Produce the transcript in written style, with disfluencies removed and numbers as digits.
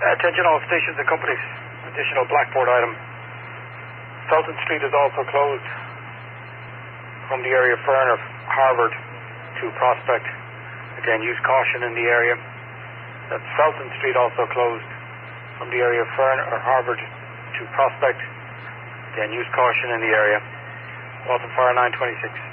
Attention all stations and companies. Additional blackboard item. Felton Street is also closed from the area of Fern or Harvard to Prospect. Again, use caution in the area. That's Felton Street also closed from the area of Fern or Harvard to Prospect. Again, use caution in the area. Walton Fire 926.